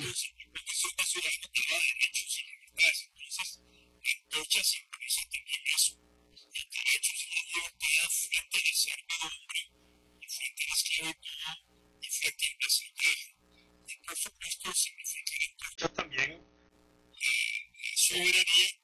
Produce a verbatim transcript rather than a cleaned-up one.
porque es una ciudadano que da derechos y libertades. Entonces, Antorcha simboliza también eso, los derechos y las libertades frente a la servidumbre, y frente a la esclavitud, y frente al desarrollo. Y por supuesto, significa Antorcha también eh, la soberanía